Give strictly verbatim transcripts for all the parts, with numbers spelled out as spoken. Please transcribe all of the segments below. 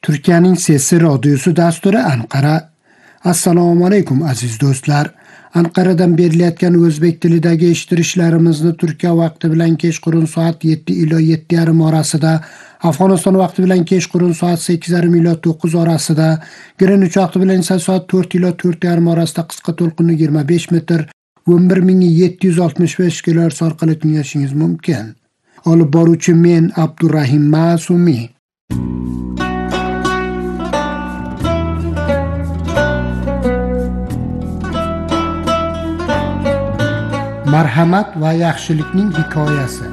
Turkiyaning Sesi radiosi dasturi Anqara. Assalomu alaykum aziz do'stlar. Anqaradan berilayotgan o'zbek tilidagi eshittirishlarimizni Turkiya vaqti bilan kechqurun soat yetti ila yetti yarim orasida, Afg'oniston vaqti bilan kechqurun soat sakkiz yarim ila to'qqiz orasida, Greenwich vaqti bilan esa soat to'rt ila to'rt yarim orasida qisqa to'lqinli yigirma besh metr o'n bir ming yetti yuz oltmish besh kilohertz orqali tinglashingiz mumkin. Olib boruvchi men Abdurrahim Ma'sumi. Marhamat va yaxshilikning hikoyasi.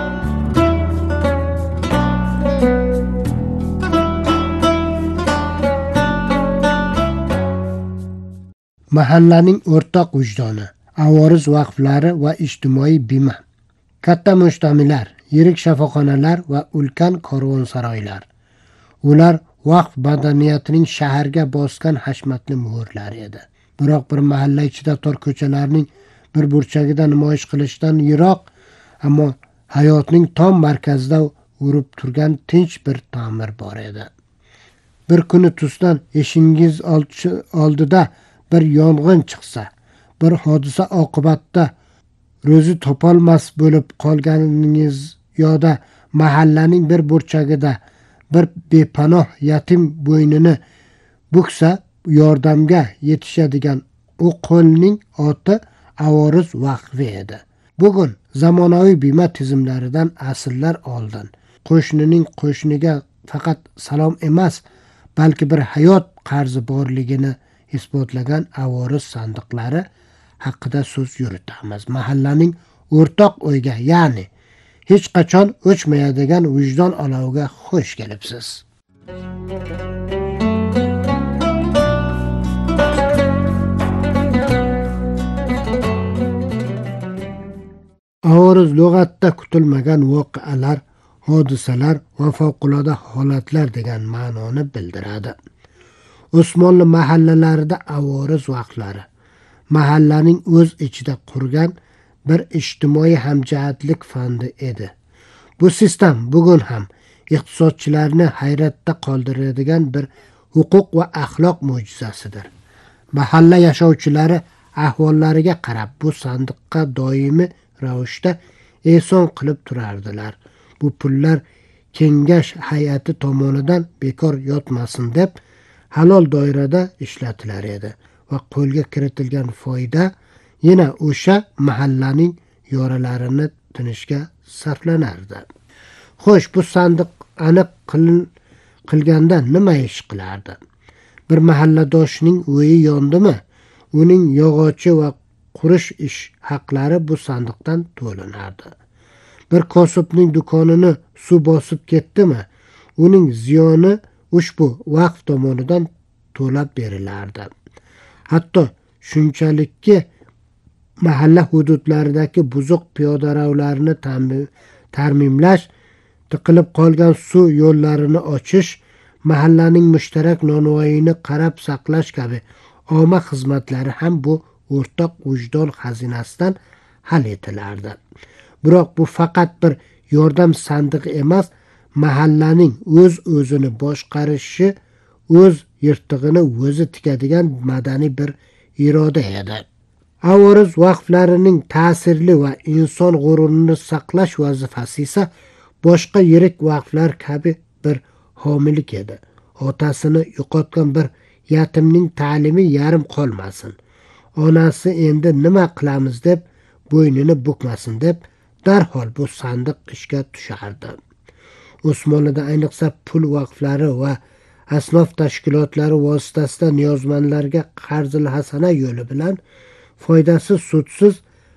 Mahallaning o'rtoq vijdoni, avoriz vaqflari va ijtimoiy bima. Katta mushtamilar, yirik shafoxonalar va ulkan karvonsaroylar. Ular vaqf madaniyatining shaharga bosgan hashmatli muhrlari edi. Biroq bir mahalla ichida tor ko'chalarning bir burchagida namoyish qilishdan yiroq, ammo hayotning tom markazida urib turgan tinch bir ta'mir bor edi. Bir kuni tusdan eshingiz oldida bir yong'in chiqsa, bir hodisa oqibatida ro'zi topolmas bo'lib qolganingiz yoda mahallaning bir burchagida bir bepanoh yatim bo'ynini buksa, yordamga yetishadigan u qo'lning oti avoriz vaqfi edi. Bugun zamonaviy bima tizimlaridan asrlar oldin qo'shnining qo'shniga faqat salom emas, balki bir hayot qarzi borligini isbotlagan avoriz sandiqlari haqida so'z yuritamiz. Mahallaning o'rtoq o'yga, ya'ni hech qachon o'chmaydigan vijdon oloviga xush kelibsiz. Avoriz lug'atda kutilmagan voqealar, hodisalar va favqulodda holatlar degan ma'noni bildiradi. Osmonli mahallalarida avoriz vaqflari mahallaning o'z ichida qurgan bir ijtimoiy hamjihatlik fondi edi. Bu sistem bugun ham iqtisodchilarni hayratda qoldiradigan bir huquq va axloq mo'jizasidir. Mahalla yashovchilari ahvollariga qarab bu sandiqqa doimiy ravishda ehson qilib turardilar. Bu pullar kengash hay'ati tomonidan bekor yotmasin deb halol doirada ishlatilar edi va qo'lga kiritilgan foyda yana o'sha mahallaning yoralarini tinishga sarflanardi. Xo'sh, bu sandiq aniq qilganda nima ish qilardi? Bir mahalladoshining o'yi yondimi? Uning yog'ochi va qurish ish haqlari bu sandiqdan to'lanardi. Bir kosibning do'konini suv bosib ketdimi? Uning ziyoni ushbu vaqf tomonidan to'lab berilardi. Hatto shunchalikki mahalla hududlaridagi buzuq piyodarovlarni tarmimlash, tiqilib qolgan suv yo'llarini ochish, mahallaning mushtarak nonvoyini qarab saqlash kabi omma xizmatlari ham bu o'rtoq vijdon xazinasidan hal etilardi. Biroq bu faqat bir yordam sandig'i emas, mahallaning o'z o'zini boshqarishi, o'z yirtig'ini o'zi tikadigan madaniy bir iroda edi. Avoriz vaqflarining ta'sirli va inson g'ururini saqlash vazifasi esa boshqa yirik vaqflar kabi bir homilik edi. Otasini yo'qotgan bir yatimning ta'limi yarim qolmasin. Onasi endi nima qilamiz deb bo'ynini bukmasin deb darhol bu sandiq ishga tushardi. Osmonida ayniqsa pul vaqflari va asnof tashkilotlari vositasida niyozmandlarga qarzil hasana yo'li bilan foydasiz sudsiz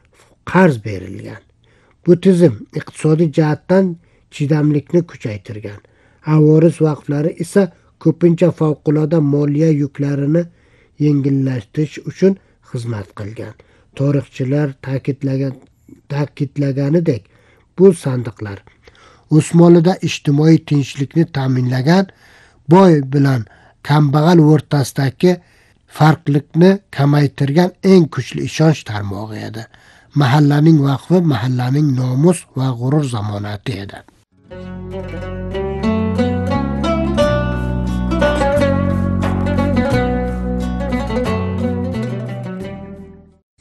qarz berilgan. Bu tizim iqtisodiy jihatdan chidamlikni kuchaytirgan. Avoriz vaqflari esa ko'pincha favqulodda moliya yuklarini yengillashtirish uchun xizmat qilgan. Tarixchilar ta'kidlagan ta'kidlaganidek, bu sandiqlar Osmonida ijtimoiy tinchlikni ta'minlagan, boy bilan kambag'al o'rtasidagi farqlikni kamaytirgan eng kuchli ishonch tarmog'i edi. Mahallaning vaqfi mahallaning nomus va g'urur zamonati edi.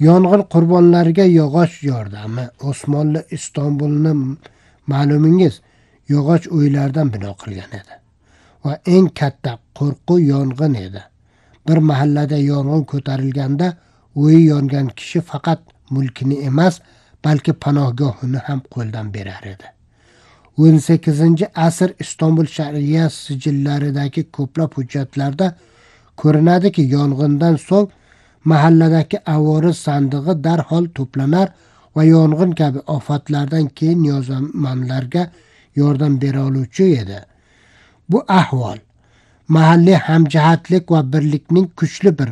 Yong'in qurbonlariga yog'och yordami. Osmonli Istanbulni ma'lumingiz yog'och uylardan bino qilgan edi va eng katta qo'rquv yong'in edi. Bir mahallada yong'in ko'tarilganda uyi yongan kishi faqat mulkini emas, balki panohgohini ham qo'ldan berar edi. o'n sakkizinchi asr Istanbul shariat sijillaridagi ko'plab hujjatlarda ko'rinadiki, yong'indan so'ng mahalladagi avoriz sandig'i darhol to'planar va yong'in kabi ofatlardan keyin niyozmandlarga yordam bera oluvchi edi. Bu ahvol mahalliy hamjihatlik va birlikning kuchli bir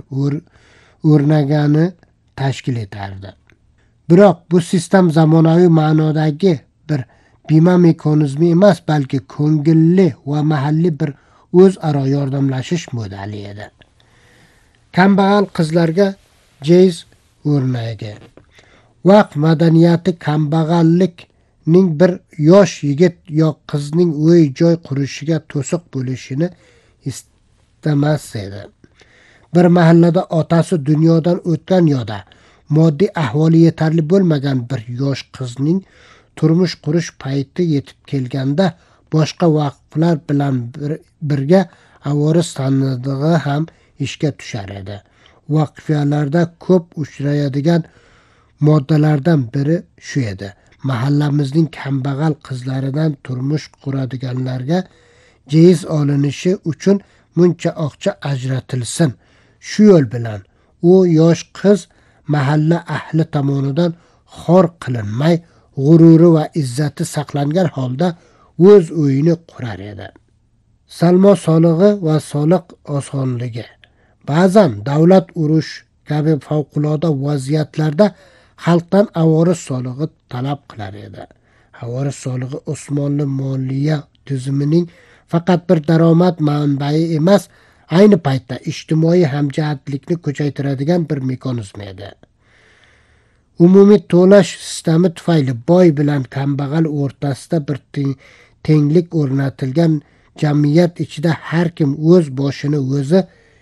o'rnagani tashkil etardi. Biroq bu sistem zamonaviy ma'nodagi bir bima mexanizmi emas, balki ko'ngilli va mahalliy bir o'zaro yordamlashish modeli edi. Kambag'al qizlarga jayz o'rnagi. Vaqt madaniyati kambag'allikning bir yosh yigit yo qizning uy joy qurishiga to'siq bo'lishini istamas edi. Bir mahallada otasi dunyodan o'tgan yoda moddiy ahvoli yetarli bo'lmagan bir yosh qizning turmush qurish payti yetib kelganda boshqa vaqflar bilan birga avoriz sandig'i ham ishga tushar edi. Vaqflarda ko'p uchraydigan moddalardan biri shu edi. Mahallamizning kambag'al qizlaridan turmush quradiganlarga jayz olinishi uchun muncha oqcha ajratilsin. Shu yo'l bilan u yosh qiz mahalla ahli tomonidan xor qilinmay, g'ururi va izzati saqlangan holda o'z uyini qurar edi. Salmo solig'i va soliq osonligi. Ba'zan davlat urush kabi favqulodda vaziyatlarda xalqdan avoriz solig'i talab qilar edi. Avoriz solig'i Osmonli moliya tizimining faqat bir daromad manbai emas, ayni paytda ijtimoiy hamjihatlikni kuchaytiradigan bir mexanizm edi. Umumiy to'lash sistemi tufayli boy bilan kambag'al o'rtasida bir tenglik o'rnatilgan jamiyat ichida har kim o'z boshini o'zi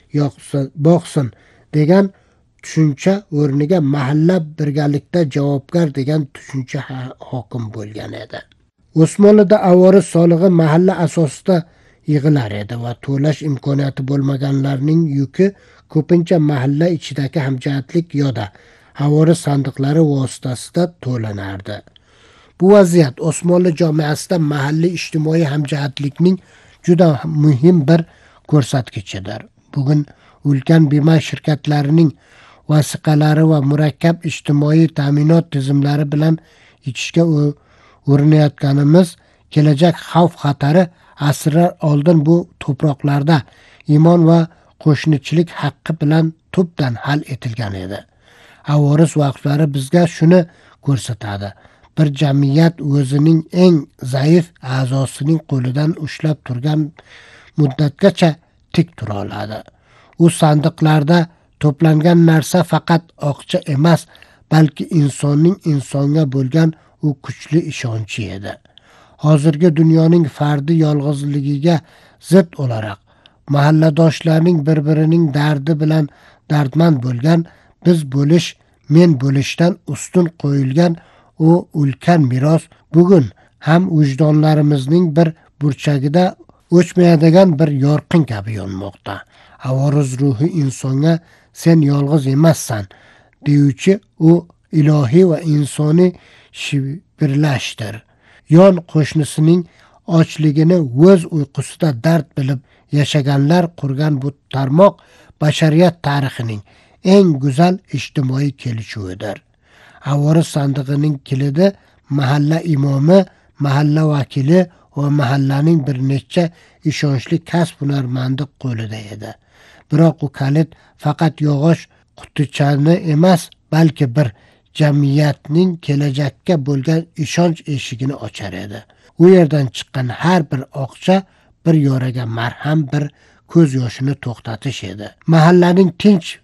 boqsin degan tushuncha o'rniga mahalla birgalikda javobgar degan tushuncha hokim bo'lgan edi. Osmonlida avoriz solig'i mahalla asosida yig'ilar edi va to'lash imkoniyati bo'lmaganlarning yuki ko'pincha mahalla ichidagi hamjihatlik yoda avoriz sandiqlari vositasida to'lanardi. Bu vaziyat Osmonli jamiasida mahalliy ijtimoiy hamjihatlikning juda muhim bir ko'rsatkichidir. Bugun ulkan bima shirkatlarining vasiqalari va murakkab ijtimoiy ta'minot tizimlari bilan ichishga urinayotganimiz kelajak xavf-xatari asrlar oldin bu to'proqlarda iymon va qo'shnichilik haqqi bilan tubdan hal etilgan edi. Avoriz vaqflari bizga shuni ko'rsatadi. Bir jamiyat o'zining eng zaif a'zosining qo'lidan ushlab turgan muddatgacha tik tura oladi. U sandiqlarda to'plangan narsa faqat oqcha emas, balki insonning insonga bo'lgan u kuchli ishonchi edi. Hozirgi dunyoning fardi yolg'izligiga zid o'laroq mahalladoshlarning bir-birining dardi bilan dardmand bo'lgan, biz bo'lish, men bo'lishdan ustun qo'yilgan u ulkan meros bugun ham vijdonlarimizning bir burchagida o'chmaydigan bir yorqin kabi yonmoqda. Avoriz ruhi insonga sen yolg'iz emassan deyuvchi u ilohiy va insoniy shivirlashdir. Yon qo'shnisining ochligini o'z uyqusida dard bilib yashaganlar qurgan bu tarmoq bashariyat tarixining eng go'zal ijtimoiy kelishuvidir. Avoriz sandig'ining kilidi mahalla imomi, mahalla vakili va mahallaning bir necha ishonchli kasb-hunarmandi qo'lida edi. Biroq u kalit faqat yog'och qutichani emas, balki bir jamiyatning kelajakka bo'lgan ishonch eshigini ochar edi. U yerdan chiqqan har bir oqcha bir yoraga marham, bir ko'z yoshini to'xtatish edi. Mahallaning tinch